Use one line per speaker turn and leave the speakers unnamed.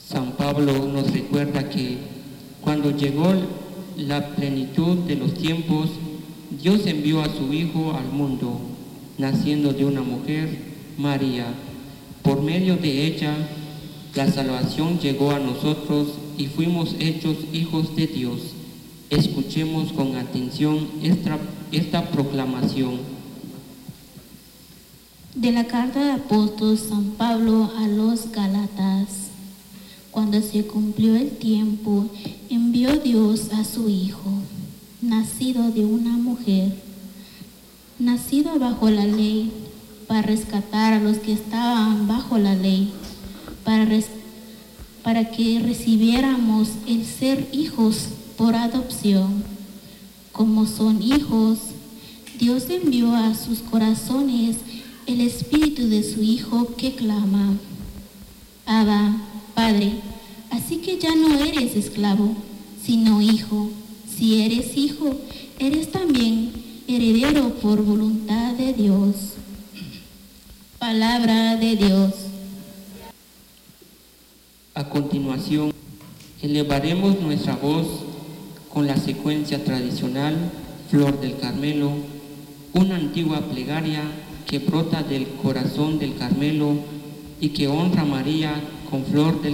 San Pablo nos recuerda que cuando llegó la plenitud de los tiempos, Dios envió a su Hijo al mundo, naciendo de una mujer, María. Por medio de ella, la salvación llegó a nosotros y fuimos hechos hijos de Dios. Escuchemos con atención esta proclamación.
De la carta del apóstol San Pablo a los Gálatas. Cuando se cumplió el tiempo, envió Dios a su Hijo, nacido de una mujer, nacido bajo la ley, para rescatar a los que estaban bajo la ley, para que recibiéramos el ser hijos por adopción. Como son hijos, Dios envió a sus corazones el espíritu de su Hijo que clama: Abba, Padre. Así que ya no eres esclavo, sino hijo. Si eres hijo, eres también heredero por voluntad de Dios. Palabra de Dios.
A continuación, elevaremos nuestra voz con la secuencia tradicional Flor del Carmelo, una antigua plegaria que brota del corazón del Carmelo y que honra a María con flor del